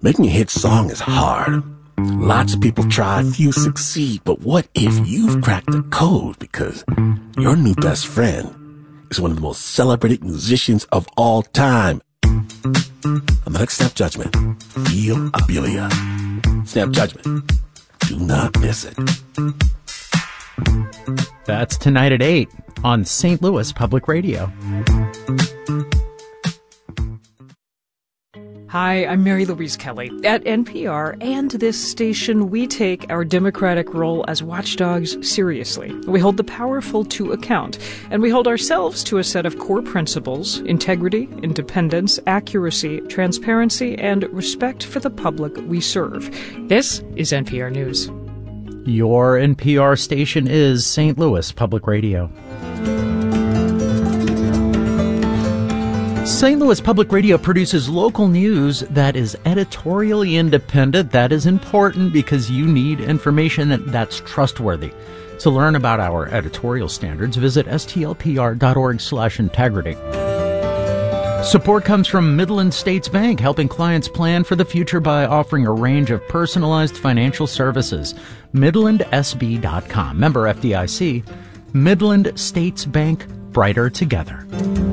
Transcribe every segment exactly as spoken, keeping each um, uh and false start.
Making a hit song is hard. Lots of people try, few succeed, but what if you've cracked the code because your new best friend is one of the most celebrated musicians of all time? On the next Snap Judgment, feel Abelia. Snap Judgment. Do not miss it. That's tonight at eight on Saint Louis Public Radio. Hi, I'm Mary Louise Kelly. At N P R and this station, we take our democratic role as watchdogs seriously. We hold the powerful to account, and we hold ourselves to a set of core principles: integrity, independence, accuracy, transparency, and respect for the public we serve. This is N P R News. Your N P R station is Saint Louis Public Radio. Saint Louis Public Radio produces local news that is editorially independent. That is important because you need information that, that's trustworthy. To learn about our editorial standards, visit stlpr.org slash integrity. Support comes from Midland States Bank, helping clients plan for the future by offering a range of personalized financial services. midland s b dot com. Member F D I C. Midland States Bank, brighter together.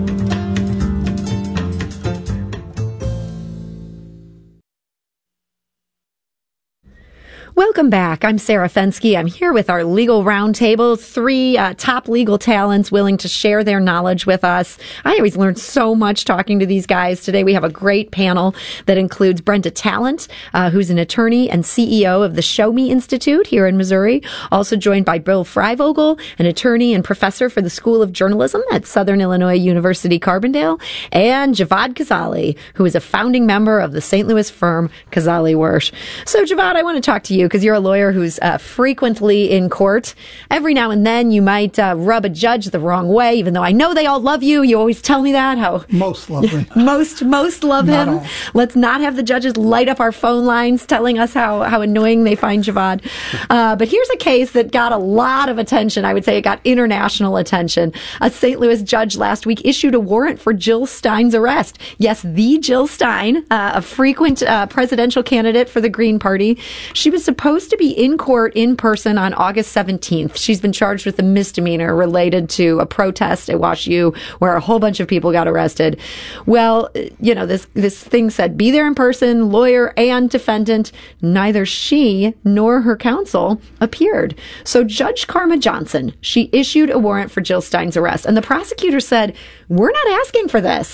Welcome back. I'm Sarah Fensky. I'm here with our legal roundtable, three uh, top legal talents willing to share their knowledge with us. I always learn so much talking to these guys. Today we have a great panel that includes Brenda Talent, uh, who's an attorney and C E O of the Show Me Institute here in Missouri. Also joined by Bill Freivogel, an attorney and professor for the School of Journalism at Southern Illinois University Carbondale, and Javad Khazaly, who is a founding member of the Saint Louis firm Khazaly Wirsch. So Javad, I want to talk to you because you're a lawyer who's uh, frequently in court. Every now and then you might uh, rub a judge the wrong way, even though I know they all love you. You always tell me that. How Most love him. most, most love Not him. all. Let's not have the judges light up our phone lines telling us how, how annoying they find Javad. Uh, but here's a case that got a lot of attention. I would say it got international attention. A Saint Louis judge last week issued a warrant for Jill Stein's arrest. Yes, the Jill Stein, uh, a frequent uh, presidential candidate for the Green Party. She was supposed to be in court in person on August seventeenth. She's been charged with a misdemeanor related to a protest at WashU where a whole bunch of people got arrested. Well, you know, this, this thing said be there in person, lawyer and defendant. Neither she nor her counsel appeared. So Judge Karma Johnson, she issued a warrant for Jill Stein's arrest. And the prosecutor said, we're not asking for this.